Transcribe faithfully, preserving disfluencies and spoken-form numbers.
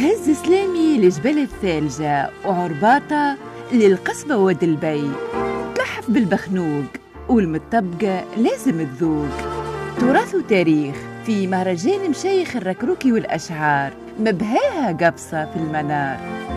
هز سلامي لجبل الثالجة وعرباطة للقصبة ودلبي، تلحف بالبخنوق والمطبقة لازم تذوق. تراث وتاريخ في مهرجان مشايخ الركروكي والأشعار، مبهاها قبصة في المنار.